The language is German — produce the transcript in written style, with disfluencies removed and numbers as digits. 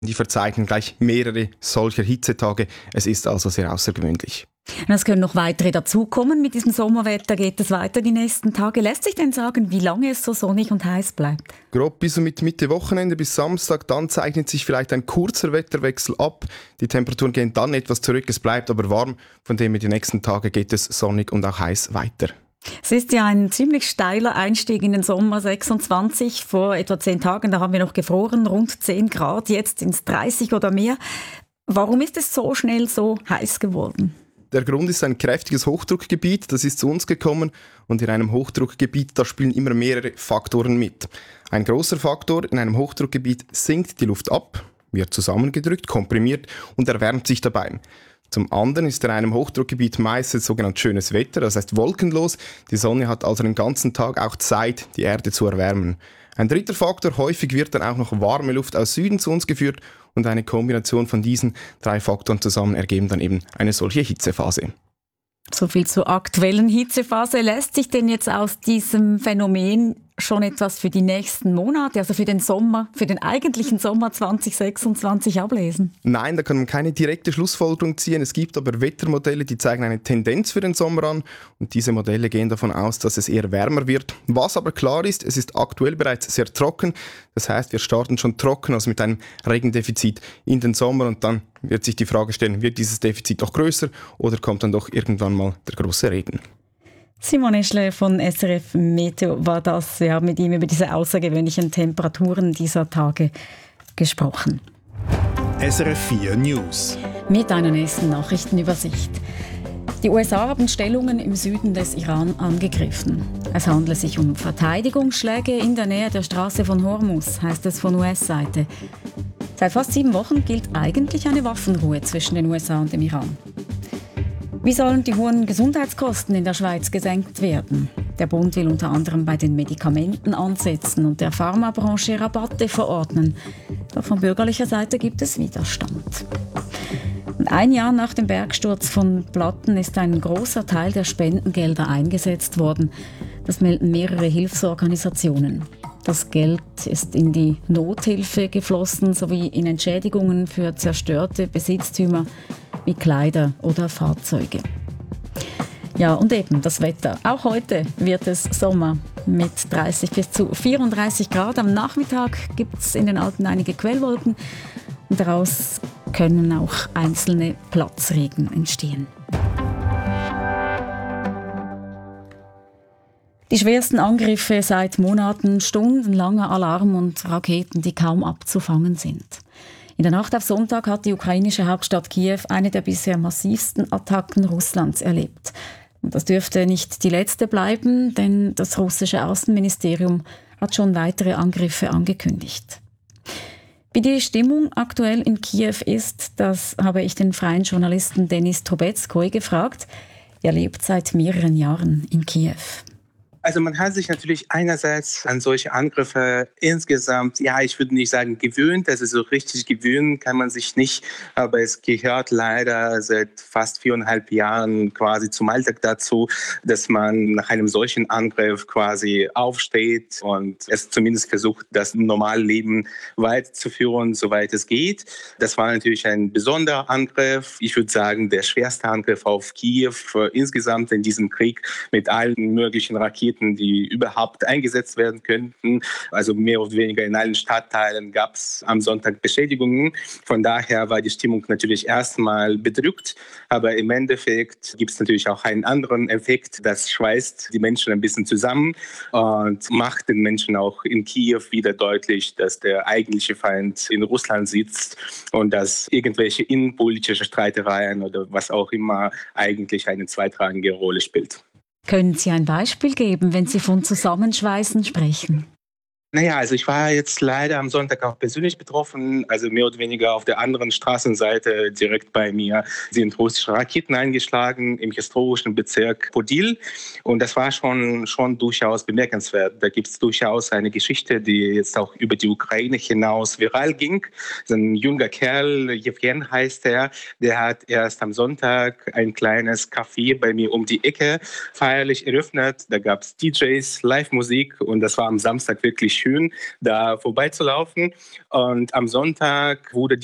Die verzeichnen gleich mehrere solcher Hitzetage. Es ist also sehr außergewöhnlich. Es können noch weitere dazukommen. Mit diesem Sommerwetter geht es weiter die nächsten Tage. Lässt sich denn sagen, wie lange es so sonnig und heiß bleibt? Grob bis und mit Mitte Wochenende bis Samstag, dann zeichnet sich vielleicht ein kurzer Wetterwechsel ab. Die Temperaturen gehen dann etwas zurück, es bleibt aber warm. Von dem her die nächsten Tage geht es sonnig und auch heiß weiter. Es ist ja ein ziemlich steiler Einstieg in den Sommer 26. Vor etwa 10 Tagen, da haben wir noch gefroren, rund 10 Grad, jetzt sind es 30 oder mehr. Warum ist es so schnell so heiß geworden? Der Grund ist ein kräftiges Hochdruckgebiet, das ist zu uns gekommen und in einem Hochdruckgebiet, da spielen immer mehrere Faktoren mit. Ein großer Faktor in einem Hochdruckgebiet sinkt die Luft ab, wird zusammengedrückt, komprimiert und erwärmt sich dabei. Zum anderen ist in einem Hochdruckgebiet meistens sogenannt schönes Wetter, das heißt wolkenlos. Die Sonne hat also den ganzen Tag auch Zeit, die Erde zu erwärmen. Ein dritter Faktor, häufig wird dann auch noch warme Luft aus Süden zu uns geführt und eine Kombination von diesen 3 Faktoren zusammen ergeben dann eben eine solche Hitzephase. So viel zur aktuellen Hitzephase. Lässt sich denn jetzt aus diesem Phänomen schon etwas für die nächsten Monate, also für den Sommer, für den eigentlichen Sommer 2026 ablesen? Nein, da kann man keine direkte Schlussfolgerung ziehen. Es gibt aber Wettermodelle, die zeigen eine Tendenz für den Sommer an und diese Modelle gehen davon aus, dass es eher wärmer wird. Was aber klar ist, es ist aktuell bereits sehr trocken. Das heißt, wir starten schon trocken, also mit einem Regendefizit in den Sommer und dann wird sich die Frage stellen, wird dieses Defizit noch größer oder kommt dann doch irgendwann mal der große Regen? Simon Eschle von SRF Meteo war das. Wir haben mit ihm über diese außergewöhnlichen Temperaturen dieser Tage gesprochen. SRF 4 News. Mit einer nächsten Nachrichtenübersicht. Die USA haben Stellungen im Süden des Iran angegriffen. Es handle sich um Verteidigungsschläge in der Nähe der Straße von Hormuz, heißt es von US-Seite. Seit fast 7 Wochen gilt eigentlich eine Waffenruhe zwischen den USA und dem Iran. Wie sollen die hohen Gesundheitskosten in der Schweiz gesenkt werden? Der Bund will unter anderem bei den Medikamenten ansetzen und der Pharmabranche Rabatte verordnen. Doch von bürgerlicher Seite gibt es Widerstand. Und 1 Jahr nach dem Bergsturz von Platten ist ein großer Teil der Spendengelder eingesetzt worden. Das melden mehrere Hilfsorganisationen. Das Geld ist in die Nothilfe geflossen sowie in Entschädigungen für zerstörte Besitztümer wie Kleider oder Fahrzeuge. Ja, und eben das Wetter. Auch heute wird es Sommer mit 30 bis zu 34 Grad. Am Nachmittag gibt es in den Alpen einige Quellwolken und daraus können auch einzelne Platzregen entstehen. Die schwersten Angriffe seit Monaten, stundenlanger Alarm und Raketen, die kaum abzufangen sind. In der Nacht auf Sonntag hat die ukrainische Hauptstadt Kiew eine der bisher massivsten Attacken Russlands erlebt. Und das dürfte nicht die letzte bleiben, denn das russische Außenministerium hat schon weitere Angriffe angekündigt. Wie die Stimmung aktuell in Kiew ist, das habe ich den freien Journalisten Denis Trubetskoy gefragt. Er lebt seit mehreren Jahren in Kiew. Also man hat sich natürlich einerseits an solche Angriffe insgesamt, ja, ich würde nicht sagen gewöhnt, also so richtig gewöhnen kann man sich nicht, aber es gehört leider seit fast 4,5 Jahren quasi zum Alltag dazu, dass man nach einem solchen Angriff quasi aufsteht und es zumindest versucht, das normale Leben weiterzuführen, soweit es geht. Das war natürlich ein besonderer Angriff. Ich würde sagen, der schwerste Angriff auf Kiew insgesamt in diesem Krieg mit allen möglichen Raketen, die überhaupt eingesetzt werden könnten. Also mehr oder weniger in allen Stadtteilen gab es am Sonntag Beschädigungen. Von daher war die Stimmung natürlich erstmal bedrückt. Aber im Endeffekt gibt es natürlich auch einen anderen Effekt. Das schweißt die Menschen ein bisschen zusammen und macht den Menschen auch in Kiew wieder deutlich, dass der eigentliche Feind in Russland sitzt und dass irgendwelche innenpolitische Streitereien oder was auch immer eigentlich eine zweitrangige Rolle spielt. Können Sie ein Beispiel geben, wenn Sie von Zusammenschweißen sprechen? Naja, also ich war jetzt leider am Sonntag auch persönlich betroffen, also mehr oder weniger auf der anderen Straßenseite direkt bei mir sind russische Raketen eingeschlagen im historischen Bezirk Podil und das war schon durchaus bemerkenswert. Da gibt es durchaus eine Geschichte, die jetzt auch über die Ukraine hinaus viral ging. So ein junger Kerl, Jewgen heißt er, der hat erst am Sonntag ein kleines Café bei mir um die Ecke feierlich eröffnet. Da gab es DJs, Live-Musik und das war am Samstag wirklich schön, da vorbeizulaufen. Und am Sonntag wurde